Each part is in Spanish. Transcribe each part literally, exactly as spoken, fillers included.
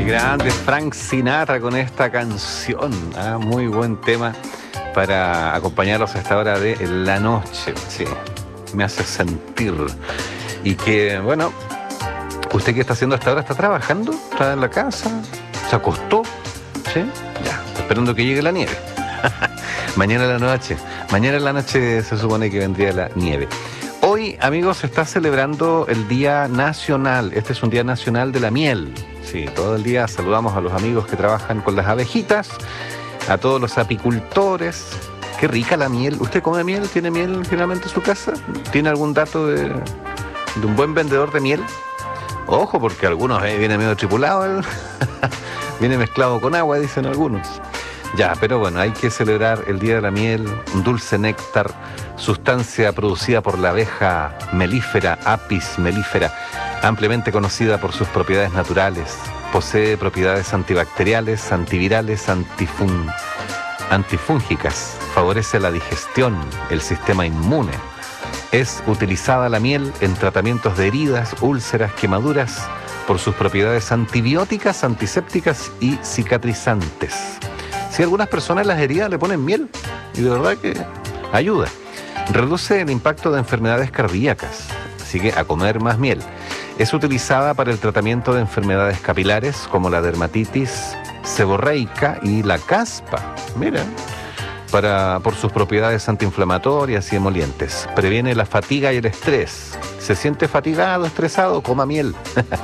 Qué grande Frank Sinatra con esta canción. ¿Ah? Muy buen tema para acompañarlos a esta hora de la noche. Sí, me hace sentir. Y que, bueno, ¿usted qué está haciendo hasta ahora? ¿Está trabajando? ¿Está en la casa? ¿Se acostó? ¿Sí? Ya, esperando que llegue la nieve. Mañana en la noche. Mañana en la noche se supone que vendría la nieve. Hoy, amigos, se está celebrando el Día Nacional. Este es un Día Nacional de la Miel. Sí, todo el día saludamos a los amigos que trabajan con las abejitas, a todos los apicultores. Qué rica la miel. ¿Usted come miel? ¿Tiene miel finalmente en su casa? ¿Tiene algún dato de, de un buen vendedor de miel? Ojo, porque algunos eh, viene medio tripulado. ¿eh? Viene mezclado con agua, dicen algunos. Ya, pero bueno, hay que celebrar el Día de la Miel, un dulce néctar, sustancia producida por la abeja melífera, Apis mellifera, ampliamente conocida por sus propiedades naturales. Posee propiedades antibacteriales, antivirales, antifun... antifúngicas. Favorece la digestión, el sistema inmune. Es utilizada la miel en tratamientos de heridas, úlceras, quemaduras, por sus propiedades antibióticas, antisépticas y cicatrizantes. Si algunas personas las heridas le ponen miel, y de verdad que ayuda. Reduce el impacto de enfermedades cardíacas, así que a comer más miel. Es utilizada para el tratamiento de enfermedades capilares como la dermatitis seborreica y la caspa. Mira, para, por sus propiedades antiinflamatorias y emolientes. Previene la fatiga y el estrés. ¿Se siente fatigado, estresado? Coma miel.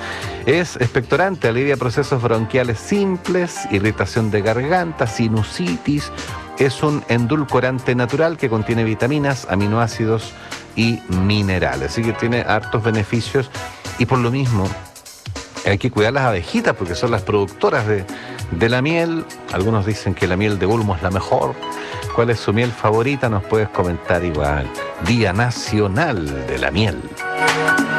Es expectorante, alivia procesos bronquiales simples, irritación de garganta, sinusitis. Es un endulcorante natural que contiene vitaminas, aminoácidos y minerales. Así que tiene hartos beneficios y por lo mismo hay que cuidar las abejitas porque son las productoras de, de la miel. Algunos dicen que la miel de Ulmo es la mejor. ¿Cuál es su miel favorita? Nos puedes comentar igual. Día Nacional de la Miel.